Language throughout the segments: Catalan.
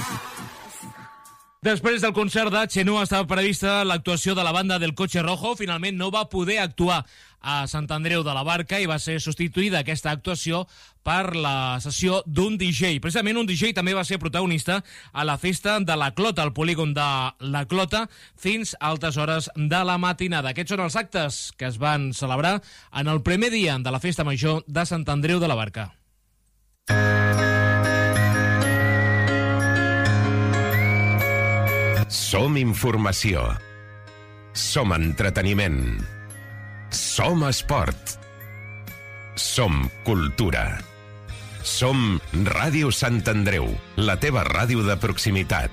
Després del concert de Xenua estava prevista l'actuació de la banda del Coche Rojo. Finalment no va poder actuar a Sant Andreu de la Barca i va ser substituïda aquesta actuació per la sessió d'un DJ. Precisament un DJ també va ser protagonista a la festa de la Clota, al polígon de la Clota, fins a altes hores de la matinada. Aquests són els actes que es van celebrar en el primer dia de la festa major de Sant Andreu de la Barca. Som informació. Som entreteniment. Som esport. Som cultura. Som Ràdio Sant Andreu, la teva ràdio de proximitat.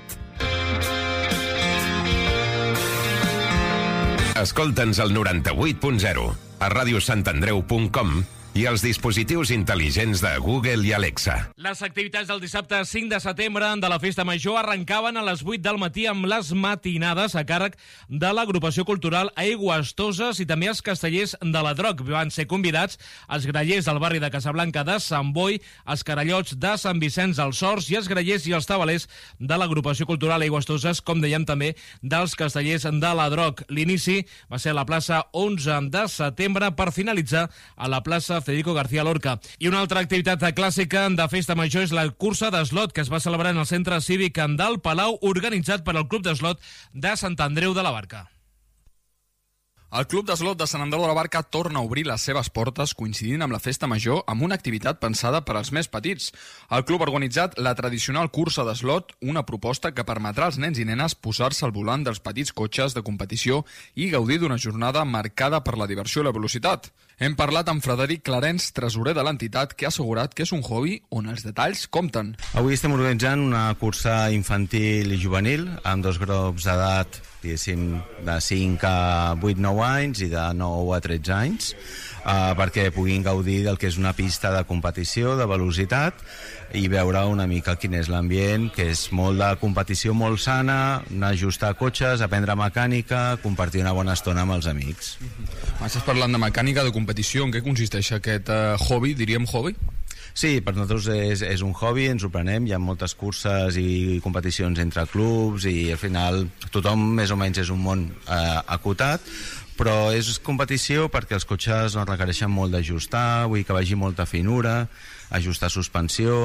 Escolta'ns al 98.0, a radiosantandreu.com i els dispositius intel·ligents de Google i Alexa. Les activitats del dissabte 5 de setembre de la Festa Major arrencaven a les 8 del matí amb les matinades a càrrec de l'agrupació cultural Aigües Toses i també els castellers de la Droc. Van ser convidats els grallers del barri de Casablanca de Sant Boi, els carallots de Sant Vicenç dels Horts i els grallers i els tabalers de l'agrupació cultural Aigües Toses, com dèiem també dels castellers de la Droc. L'inici va ser a la plaça 11 de setembre per finalitzar a la plaça Federico García Lorca. I una altra activitat clàssica de Festa Major és la cursa d'eslot que es va celebrar en el Centre Cívic del Palau, organitzat per al Club d'Eslot de Sant Andreu de la Barca. El Club d'Eslot de Sant Andreu de la Barca torna a obrir les seves portes coincidint amb la Festa Major amb una activitat pensada per als més petits. El club ha organitzat la tradicional cursa d'eslot, una proposta que permetrà als nens i nenes posar-se al volant dels petits cotxes de competició i gaudir d'una jornada marcada per la diversió i la velocitat. Hem parlat amb Frederic Clarens, tresorer de l'entitat, que ha assegurat que és un hobby on els detalls compten. Avui estem organitzant una cursa infantil i juvenil amb dos grups d'edat, diguéssim, de 5 a 8-9 anys i de 9 a 13 anys, perquè puguin gaudir del que és una pista de competició, de velocitat, i veure una mica quin és l'ambient, que és molt de competició molt sana, ajustar cotxes, aprendre mecànica, compartir una bona estona amb els amics. Estàs parlant de mecànica, de competició. En què consisteix aquest hobby, diríem hobby? Sí, per nosaltres és un hobby, ens ho prenem, hi ha moltes curses i competicions entre clubs i al final tothom més o menys és un món acotat, però és competició perquè els cotxes no requereixen molt d'ajustar, vull que vagi molta finura, ajustar suspensió,